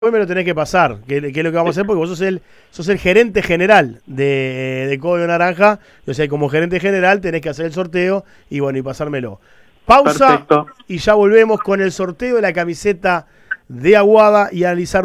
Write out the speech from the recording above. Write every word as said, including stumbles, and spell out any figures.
Hoy me lo tenés que pasar, que, que es lo que vamos a hacer, porque vos sos el, sos el gerente general de, de Código Naranja. O sea, como gerente general tenés que hacer el sorteo y bueno, y pasármelo. Pausa Perfecto. y ya volvemos con el sorteo de la camiseta de Aguada y analizar